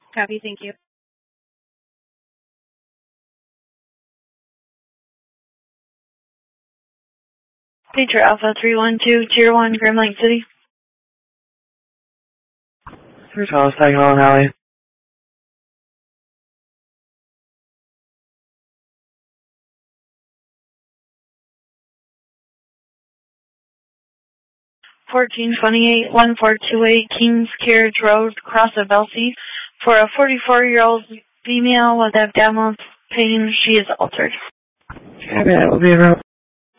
Copy, thank you. Pager Alpha 312, Tier 1, Grand Lake City. Here's Hollis, Tag Hall, how are you? $1428, 1428 Kings Carriage Road, Cross of Belsey, for a 44-year-old female with abdominal pain. She is altered. Okay, that will be around